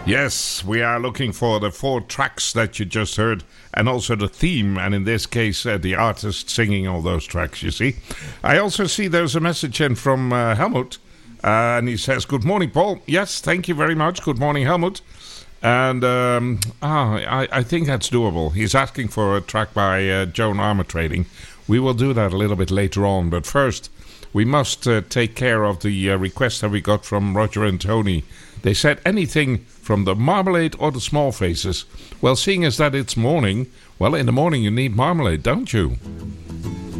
Yes, we are looking for the 4 tracks that you just heard, and also the theme, and in this case, the artist singing all those tracks, you see. I also see there's a message in from Helmut, and he says, "Good morning, Paul." Yes, thank you very much. Good morning, Helmut. And I think that's doable. He's asking for a track by Joan Armour Trading. We will do that a little bit later on, but first, we must take care of the request that we got from Roger and Tony. They said anything from the Marmalade or the Small Faces. Well, seeing as that it's morning, well, in the morning you need Marmalade, don't you?